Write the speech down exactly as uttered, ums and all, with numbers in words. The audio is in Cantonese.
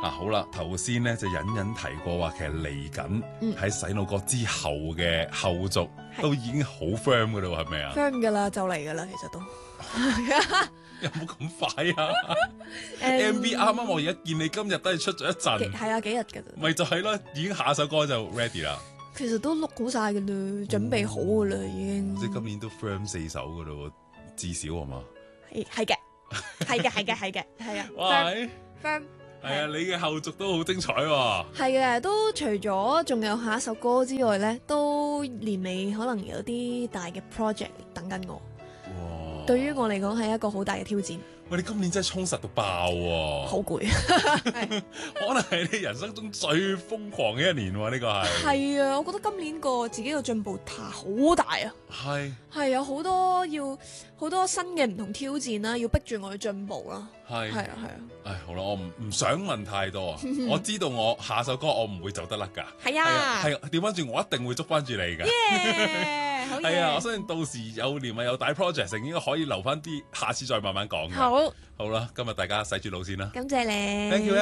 啊好啦，頭先咧就隱隱提過話，其實嚟緊喺洗腦歌之後嘅後續都已經好 firm 噶啦，係咪啊 ？firm 噶啦，就嚟噶啦，其實都。 有冇咁快啊？M V 啱啱我而家見你今日都係出咗一陣， 係啊，幾日㗎咋？ 咪就係咯，已經下首歌就 ready 啦。 其實都錄好晒㗎啦，準備好㗎啦，已經。 即係今年都 firm 四首㗎啦喎，至少係嘛？ 係係嘅，係嘅，係嘅，係嘅，係啊。 喂 firm 係啊，你嘅後續都好精彩喎。 係嘅，都除咗仲有下一首歌之外咧，都年尾可能有啲大嘅 project 等緊我。 哇！ 對於我嚟講係一個好大嘅挑戰。 喂，你今年真係充實到爆喎！ 好攰， 可能係你人生中最瘋狂嘅一年喎，呢個係。 係啊，我覺得今年個自己嘅進步太好大啊！ 係係有好多要好多新嘅唔同挑戰啦，要逼住我去進步啦。 係係啊係啊。 唉，好啦，我唔唔想問太多啊。我知道我下首歌我唔會走得甩㗎。 係啊， 係調翻轉，我一定會捉翻住你㗎。 耶！好嘢！ 係啊，我相信到時有年尾有大 project 成，應該可以留翻啲，下次再慢慢講嘅。 好， 好啦，今日大家洗住腦先啦。 感謝你。 Thank you。